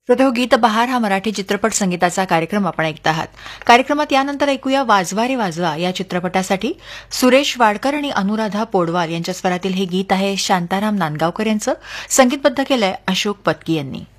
श्रोते गीत बहार हा मराठी चित्रपट संगीताचा कार्यक्रम आपण ऐकत आहात. कार्यक्रमात यानंतर ऐकूया वाजवा रे वाजवा या चित्रपटासाठी सुरेश वाडकर आणि अनुराधा पोडवाल यांच्या स्वरातील हे गीत आहे शांताराम नांदगावकर यांचं. संगीतबद्ध केलंय अशोक पत्की यांनी.